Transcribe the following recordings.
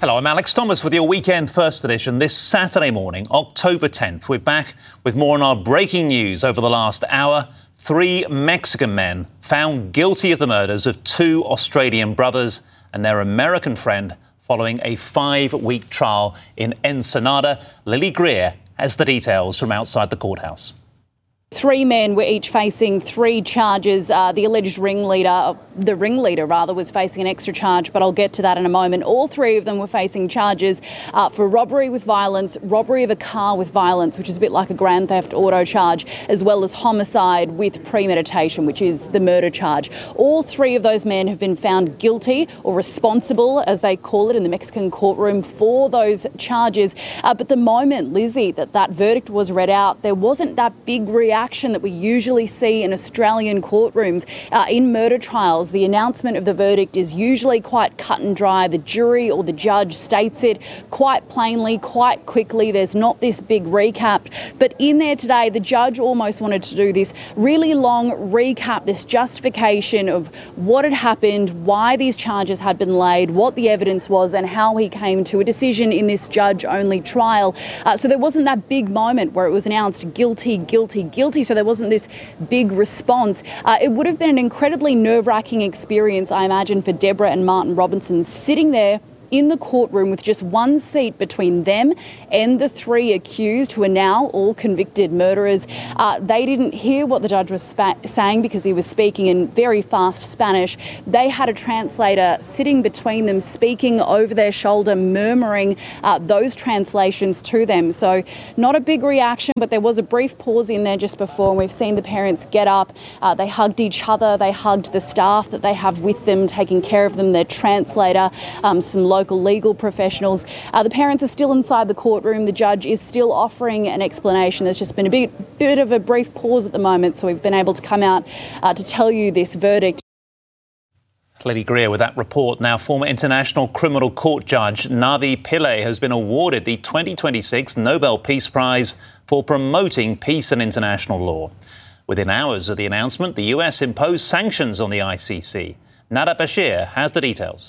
Hello, I'm Alex Thomas with your Weekend First edition this Saturday morning, October 10th. We're back with more on our breaking news over the last hour. 3 Mexican men found guilty of the murders of 2 Australian brothers and their American friend following a 5-week trial in Ensenada. Lily Greer has the details from outside the courthouse. 3 men were each facing 3 charges. The alleged ringleader, was facing an extra charge, but I'll get to that in a moment. All 3 of them were facing charges for robbery with violence, robbery of a car with violence, which is a bit like a grand theft auto charge, as well as homicide with premeditation, which is the murder charge. All 3 of those men have been found guilty or responsible, as they call it in the Mexican courtroom, for those charges. But the moment, Lizzie, that verdict was read out, there wasn't that big reaction that we usually see in Australian courtrooms. In murder trials, the announcement of the verdict is usually quite cut and dry. The jury or the judge states it quite plainly, quite quickly. There's not this big recap. But in there today, the judge almost wanted to do this really long recap, this justification of what had happened, why these charges had been laid, what the evidence was, and how he came to a decision in this judge-only trial. So there wasn't that big moment where it was announced guilty, guilty, guilty. So there wasn't this big response. It would have been an incredibly nerve-wracking experience, I imagine, for Deborah and Martin Robinson, sitting there in the courtroom with just one seat between them and the 3 accused, who are now all convicted murderers. They didn't hear what the judge was saying because he was speaking in very fast Spanish. They had a translator sitting between them, speaking over their shoulder, murmuring those translations to them. So not a big reaction, but there was a brief pause in there just before, and we've seen the parents get up. They hugged each other. They hugged the staff that they have with them, taking care of them, their translator, some local legal professionals. The parents are still inside the courtroom. The judge is still offering an explanation. There's just been a bit of a brief pause at the moment, so we've been able to come out to tell you this verdict. Lily Greer with that report. Now, former International Criminal Court judge Navi Pillay has been awarded the 2026 Nobel Peace Prize for promoting peace and international law. Within hours of the announcement, the US imposed sanctions on the ICC. Nada Bashir has the details.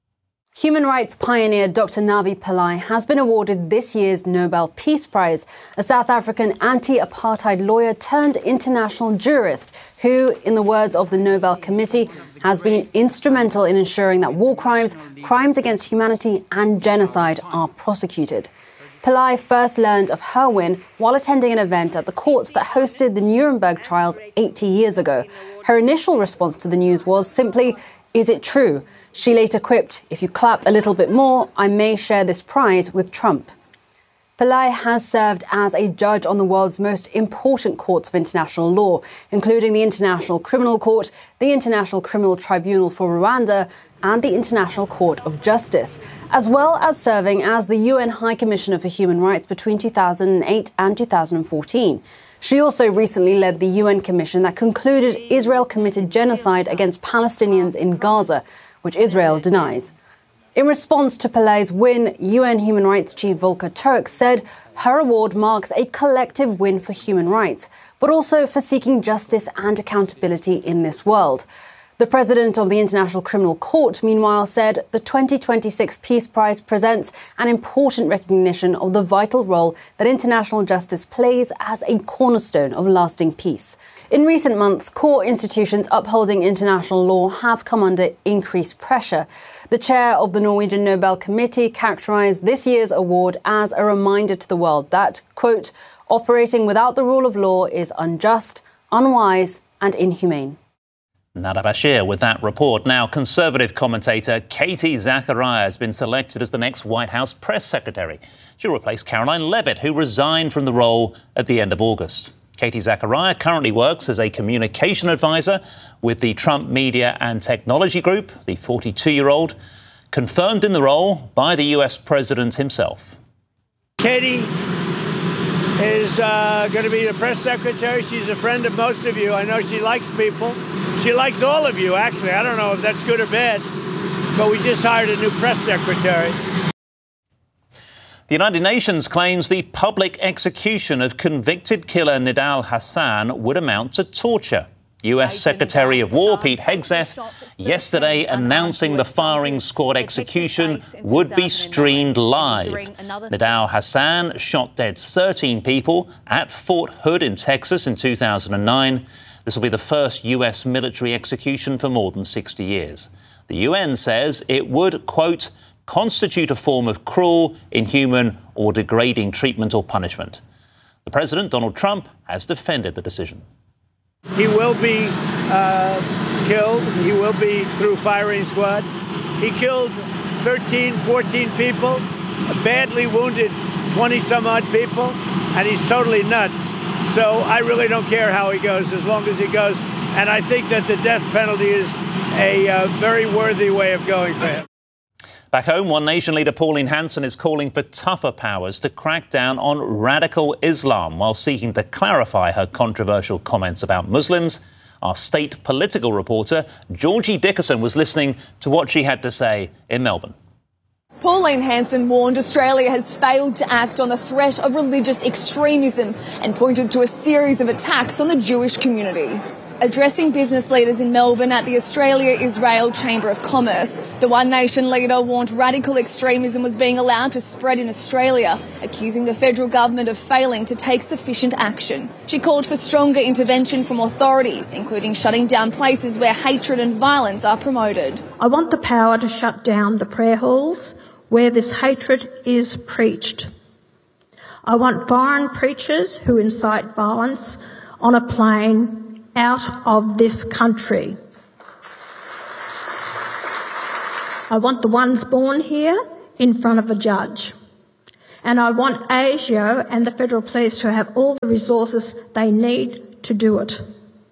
Human rights pioneer Dr. Navi Pillay has been awarded this year's Nobel Peace Prize, a South African anti-apartheid lawyer turned international jurist who, in the words of the Nobel Committee, has been instrumental in ensuring that war crimes, crimes against humanity and genocide are prosecuted. Pillay first learned of her win while attending an event at the courts that hosted the Nuremberg trials 80 years ago. Her initial response to the news was simply, "Is it true?" She later quipped, "If you clap a little bit more, I may share this prize with Trump." Pillay has served as a judge on the world's most important courts of international law, including the International Criminal Court, the International Criminal Tribunal for Rwanda, and the International Court of Justice, as well as serving as the UN High Commissioner for Human Rights between 2008 and 2014. She also recently led the UN commission that concluded Israel committed genocide against Palestinians in Gaza, which Israel denies. In response to Pillay's win, UN Human Rights Chief Volker Turk said her award marks a collective win for human rights, but also for seeking justice and accountability in this world. The president of the International Criminal Court, meanwhile, said the 2026 Peace Prize presents an important recognition of the vital role that international justice plays as a cornerstone of lasting peace. In recent months, core institutions upholding international law have come under increased pressure. The chair of the Norwegian Nobel Committee characterised this year's award as a reminder to the world that, quote, operating without the rule of law is unjust, unwise and inhumane. Nada Bashir with that report. Now, Conservative commentator Katie Zachariah has been selected as the next White House press secretary. She'll replace Caroline Leavitt, who resigned from the role at the end of August. Katie Zachariah currently works as a communication advisor with the Trump Media and Technology Group, the 42-year-old, confirmed in the role by the US president himself. Katie is going to be the press secretary. She's a friend of most of you. I know she likes people. She likes all of you, actually. I don't know if that's good or bad, but we just hired a new press secretary. The United Nations claims the public execution of convicted killer Nidal Hassan would amount to torture. US Secretary of War Pete Hegseth yesterday announcing the firing squad execution would be streamed live. Nidal Hassan shot dead 13 people at Fort Hood in Texas in 2009. This will be the first US military execution for more than 60 years. The UN says it would, quote, constitute a form of cruel, inhuman or degrading treatment or punishment. The President, Donald Trump, has defended the decision. He will be killed. He will be through firing squad. He killed 13, 14 people, badly wounded 20-some-odd people, and he's totally nuts. So I really don't care how he goes, as long as he goes. And I think that the death penalty is a very worthy way of going for him. Back home, One Nation leader Pauline Hanson is calling for tougher powers to crack down on radical Islam while seeking to clarify her controversial comments about Muslims. Our state political reporter, Georgie Dickerson, was listening to what she had to say in Melbourne. Pauline Hanson warned Australia has failed to act on the threat of religious extremism and pointed to a series of attacks on the Jewish community. Addressing business leaders in Melbourne at the Australia-Israel Chamber of Commerce, the One Nation leader warned radical extremism was being allowed to spread in Australia, accusing the federal government of failing to take sufficient action. She called for stronger intervention from authorities, including shutting down places where hatred and violence are promoted. I want the power to shut down the prayer halls where this hatred is preached. I want foreign preachers who incite violence on a plane out of this country. I want the ones born here in front of a judge. And I want ASIO and the Federal Police to have all the resources they need to do it.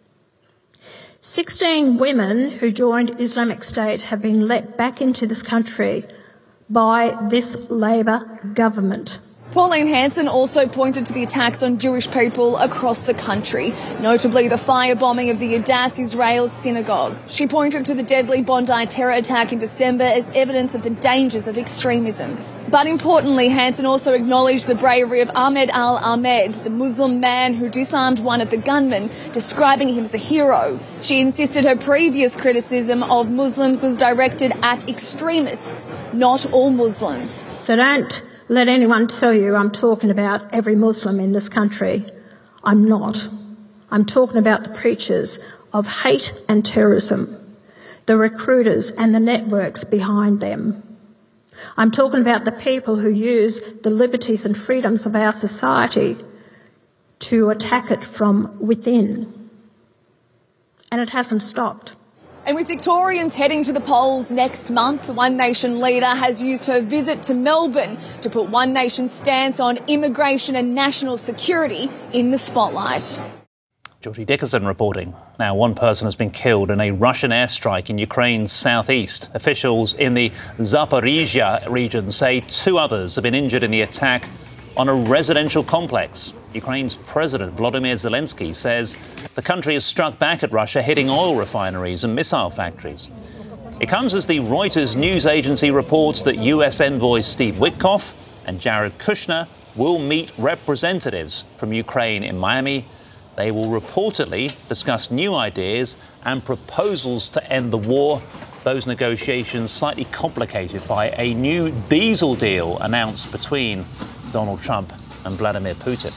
16 women who joined Islamic State have been let back into this country by this Labor government. Pauline Hanson also pointed to the attacks on Jewish people across the country, notably the firebombing of the Adass Israel synagogue. She pointed to the deadly Bondi terror attack in December as evidence of the dangers of extremism. But importantly, Hanson also acknowledged the bravery of Ahmed al-Ahmed, the Muslim man who disarmed one of the gunmen, describing him as a hero. She insisted her previous criticism of Muslims was directed at extremists, not all Muslims. So don't let anyone tell you I'm talking about every Muslim in this country. I'm not. I'm talking about the preachers of hate and terrorism, the recruiters and the networks behind them. I'm talking about the people who use the liberties and freedoms of our society to attack it from within. And it hasn't stopped. And with Victorians heading to the polls next month, the One Nation leader has used her visit to Melbourne to put One Nation's stance on immigration and national security in the spotlight. Georgie Dickerson reporting. Now, one person has been killed in a Russian airstrike in Ukraine's southeast. Officials in the Zaporizhia region say 2 others have been injured in the attack on a residential complex. Ukraine's President Volodymyr Zelensky says the country has struck back at Russia, hitting oil refineries and missile factories. It comes as the Reuters news agency reports that US envoy Steve Witkoff and Jared Kushner will meet representatives from Ukraine in Miami. They will reportedly discuss new ideas and proposals to end the war. Those negotiations slightly complicated by a new diesel deal announced between Donald Trump and Vladimir Putin.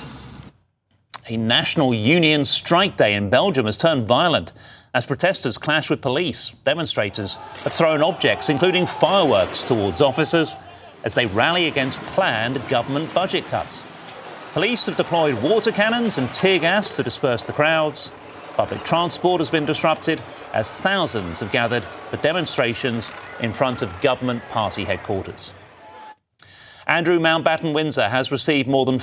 A national union strike day in Belgium has turned violent as protesters clash with police. Demonstrators have thrown objects, including fireworks, towards officers as they rally against planned government budget cuts. Police have deployed water cannons and tear gas to disperse the crowds. Public transport has been disrupted as thousands have gathered for demonstrations in front of government party headquarters. Andrew Mountbatten Windsor has received more than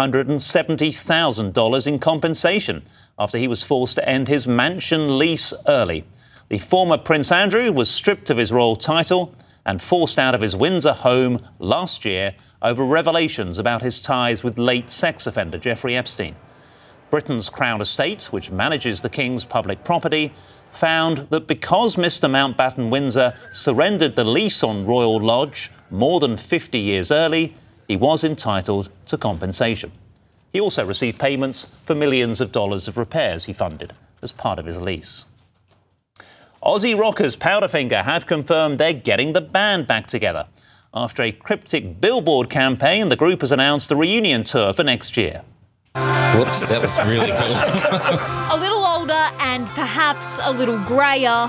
$570,000 in compensation after he was forced to end his mansion lease early. The former Prince Andrew was stripped of his royal title and forced out of his Windsor home last year over revelations about his ties with late sex offender Jeffrey Epstein. Britain's Crown Estate, which manages the King's public property, found that because Mr Mountbatten Windsor surrendered the lease on Royal Lodge more than 50 years early, he was entitled to compensation. He also received payments for millions of dollars of repairs he funded. The as part of his lease. Aussie rockers Powderfinger have confirmed they're getting the band back together. After a cryptic billboard campaign, the group has announced a reunion tour for next year. Whoops, that was really cool. A little older and perhaps a little greyer.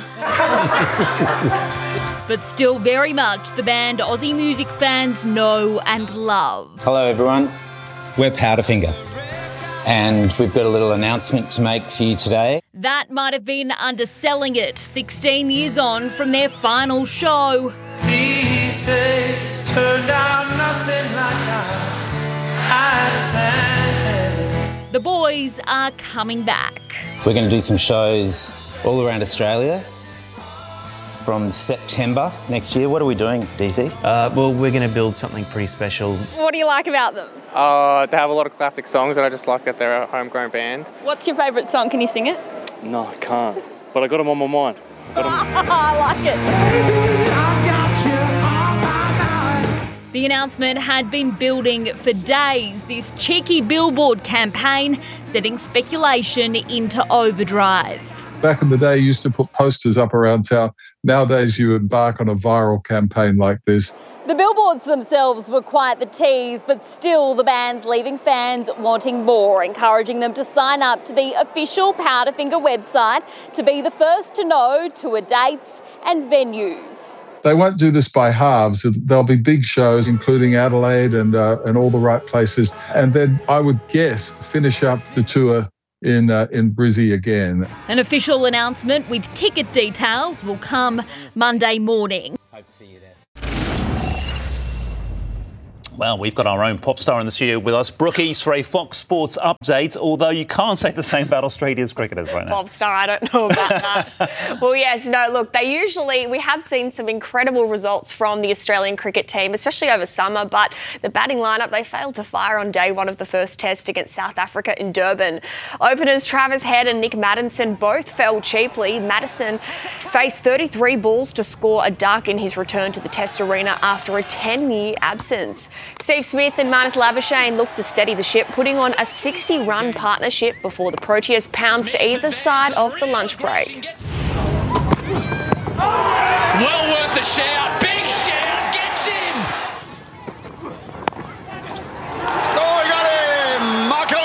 But still very much the band Aussie music fans know and love. Hello everyone, we're Powderfinger and we've got a little announcement to make for you today. That might have been underselling it 16 years on from their final show. These days turned out nothing like I planned. The boys are coming back. We're going to do some shows all around Australia from September next year. What are we doing, DC? Well, we're going to build something pretty special. What do you like about them? They have a lot of classic songs and I just like that they're a homegrown band. What's your favourite song? Can you sing it? No, I can't. But I got them on my mind. I like it. The announcement had been building for days, this cheeky billboard campaign setting speculation into overdrive. Back in the day, you used to put posters up around town. Nowadays, you embark on a viral campaign like this. The billboards themselves were quite the tease, but still the band's leaving fans wanting more, encouraging them to sign up to the official Powderfinger website to be the first to know tour dates and venues. They won't do this by halves. There'll be big shows, including Adelaide and all the right places. And then I would guess finish up the tour in Brizzy again. An official announcement with ticket details will come Monday morning. Hope to see you there. Well, we've got our own pop star in the studio with us, Brooke East, for a Fox Sports update, although you can't say the same about Australia's cricketers right now. Pop star, I don't know about that. Well, yes, no, look, we have seen some incredible results from the Australian cricket team, especially over summer, but the batting lineup, they failed to fire on day one of the first test against South Africa in Durban. Openers Travis Head and Nick Maddinson both fell cheaply. Maddison faced 33 balls to score a duck in his return to the test arena after a 10-year absence. Steve Smith and Marnus Labuschagne looked to steady the ship, putting on a 60-run partnership before the Proteas pounced either side of the lunch break. Well worth a shout. Big shout. Gets him. Oh, he got him. Marco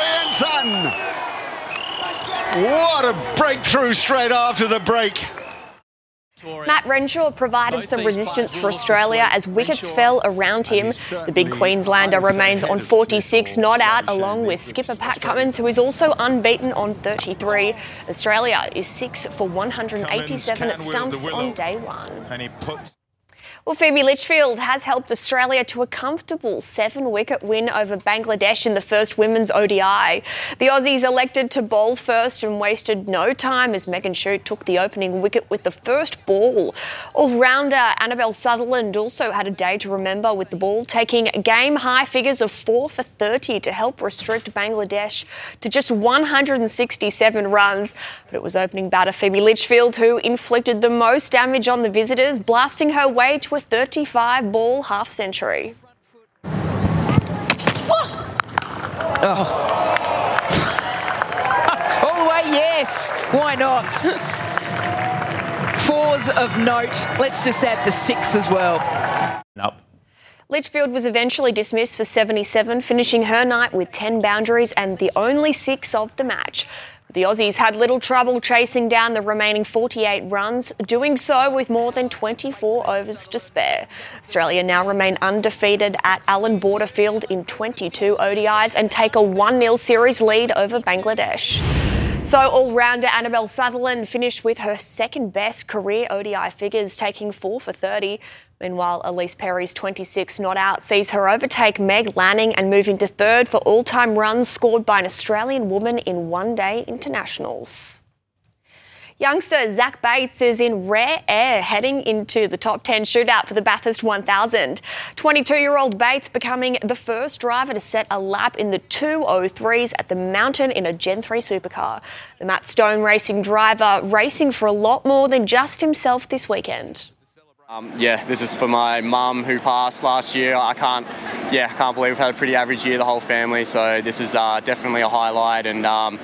Jansen. What a breakthrough straight after the break. Matt Renshaw provided some resistance for Australia as wickets fell around him. The big Queenslander remains on 46, not out, along with skipper Pat Cummins, who is also unbeaten on 33. Australia is 6 for 187 at stumps on day one. Well, Phoebe Litchfield has helped Australia to a comfortable 7-wicket win over Bangladesh in the first women's ODI. The Aussies elected to bowl first and wasted no time as Megan Shute took the opening wicket with the first ball. All-rounder Annabelle Sutherland also had a day to remember with the ball, taking game-high figures of 4 for 30 to help restrict Bangladesh to just 167 runs. But it was opening batter Phoebe Litchfield who inflicted the most damage on the visitors, blasting her way to a 35-ball half-century. Oh. All the way, yes. Why not? 4s of note. Let's just add the 6 as well. Nope. Litchfield was eventually dismissed for 77, finishing her night with 10 boundaries and the only 6 of the match. The Aussies had little trouble chasing down the remaining 48 runs, doing so with more than 24 overs to spare. Australia now remain undefeated at Allan Border Field in 22 ODIs and take a 1-0 series lead over Bangladesh. So all-rounder Annabelle Sutherland finished with her second-best career ODI figures, taking 4 for 30. Meanwhile, Elise Perry's 26 not out sees her overtake Meg Lanning and move into third for all-time runs scored by an Australian woman in one-day internationals. Youngster Zach Bates is in rare air heading into the top 10 shootout for the Bathurst 1000. 22-year-old Bates becoming the first driver to set a lap in the 2:03s at the Mountain in a Gen 3 supercar. The Matt Stone Racing driver racing for a lot more than just himself this weekend. Yeah, this is for my mum who passed last year. I can't believe we've had a pretty average year, the whole family. So this is definitely a highlight, and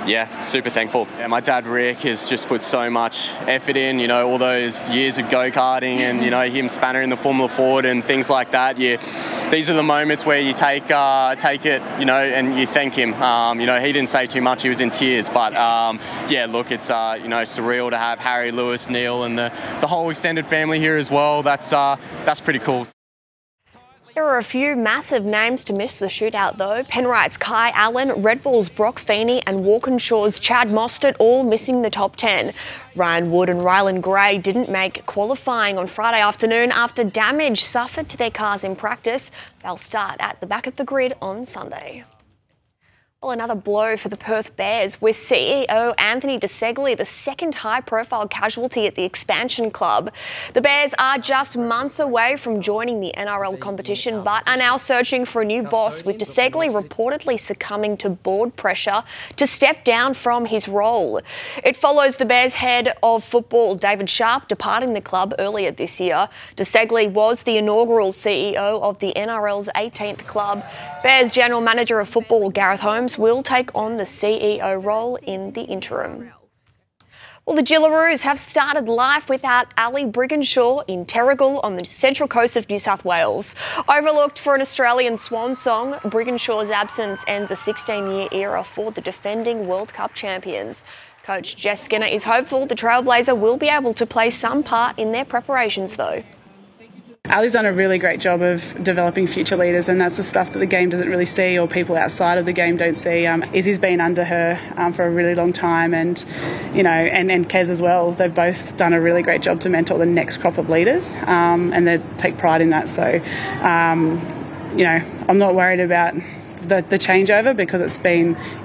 Yeah, super thankful. Yeah, my dad Rick has just put so much effort in, you know, all those years of go-karting and, you know, him spanning the Formula Ford and things like that. These are the moments where you take it, you know, and you thank him. You know, he didn't say too much, he was in tears, but yeah, look, it's, you know, surreal to have Harry, Lewis, Neil and the whole extended family here as well. That's pretty cool. There are a few massive names to miss the shootout though. Penrite's Kai Allen, Red Bull's Brock Feeney and Walkinshaw's Chad Mostert all missing the top 10. Ryan Wood and Rylan Gray didn't make qualifying on Friday afternoon after damage suffered to their cars in practice. They'll start at the back of the grid on Sunday. Well, another blow for the Perth Bears with CEO Anthony De Segli, the second high-profile casualty at the expansion club. The Bears are just months away from joining the NRL competition, but are now searching for a new boss, with De Segli reportedly succumbing to board pressure to step down from his role. It follows the Bears head of football, David Sharp, departing the club earlier this year. De Segli was the inaugural CEO of the NRL's 18th club. Bears General Manager of Football, Gareth Holmes, will take on the CEO role in the interim. Well, the Gillaroos have started life without Ali Brigginshaw in Terrigal on the central coast of New South Wales. Overlooked for an Australian swan song, Brigginshaw's absence ends a 16-year era for the defending World Cup champions. Coach Jess Skinner is hopeful the Trailblazer will be able to play some part in their preparations though. Ali's done a really great job of developing future leaders, and that's the stuff that the game doesn't really see, or people outside of the game don't see. Izzy's been under her for a really long time, and you know, and Kez as well. They've both done a really great job to mentor the next crop of leaders, and they take pride in that. So, you know, I'm not worried about the changeover, because it's been